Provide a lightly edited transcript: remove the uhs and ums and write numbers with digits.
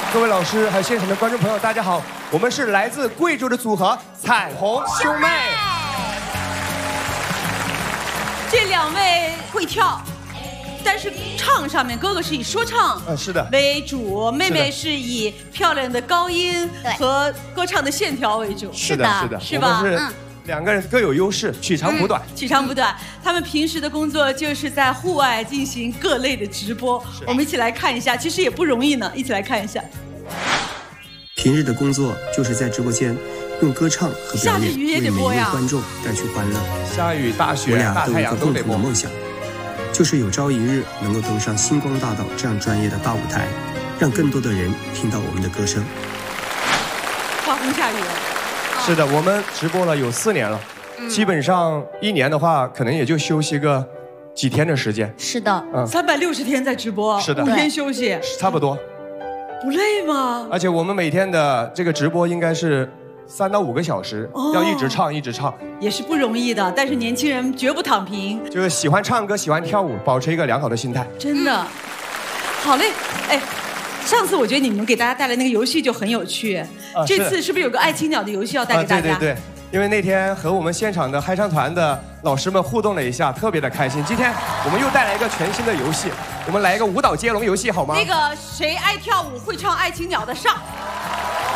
各位老师还有现场的观众朋友，大家好，我们是来自贵州的组合彩虹兄妹。 这2位会跳，但是唱上面哥哥是以说唱是的为主，妹妹是以漂亮的高音和歌唱的线条为主。 是的，是的， 是吧？ 2个人各有优势，取长补短。 取长补短。他们平时的工作就是在户外进行各类的直播，我们一起来看一下，其实也不容易呢，一起来看一下。 平日的工作就是在直播间用歌唱和表演为每一位观众带去欢乐。 下雨、大雪、 我俩都有一个共得同的梦想，就是有朝一日能够登上星光大道这样专业的大舞台，让更多的人听到我们的歌声。 刮风下雨了。 是的，我们直播了有4年了，基本上1年的话，可能也就休息个几天的时间。 是的 ，360天在直播， 是的 ，5天休息， 差不多。 不累吗？ 而且我们每天的这个直播应该是3到5个小时，要一直唱一直唱， 也是不容易的。但是年轻人绝不躺平， 就是喜欢唱歌，喜欢跳舞，保持一个良好的心态。 真的，好嘞，哎。上次我觉得你们给大家带来那个游戏就很有趣，这次是不是有个爱青鸟的游戏要带给大家？ 对，因为那天和我们现场的嗨唱团的老师们互动了一下，特别的开心。今天我们又带来一个全新的游戏，我们来一个舞蹈接龙游戏好吗？ 那个谁爱跳舞会唱爱青鸟的上。